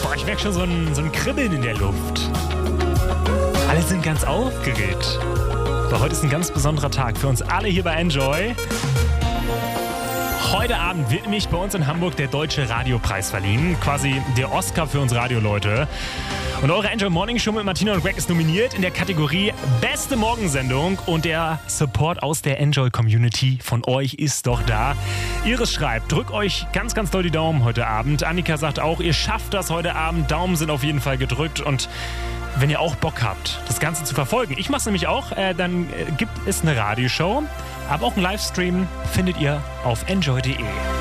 Boah, ich merke schon so ein Kribbeln in der Luft. Alle sind ganz aufgeregt. Doch heute ist ein ganz besonderer Tag für uns alle hier bei Enjoy. Heute Abend wird nämlich bei uns in Hamburg der Deutsche Radiopreis verliehen. Quasi der Oscar für uns Radioleute. Und eure Enjoy Morning Show mit Martina und Greg ist nominiert in der Kategorie Beste Morgensendung. Und der Support aus der Enjoy Community von euch ist doch da. Iris schreibt, drückt euch ganz, ganz doll die Daumen heute Abend. Annika sagt auch, ihr schafft das heute Abend. Daumen sind auf jeden Fall gedrückt. Und wenn ihr auch Bock habt, das Ganze zu verfolgen, ich mache es nämlich auch, dann gibt es eine Radioshow. Aber auch einen Livestream findet ihr auf enjoy.de.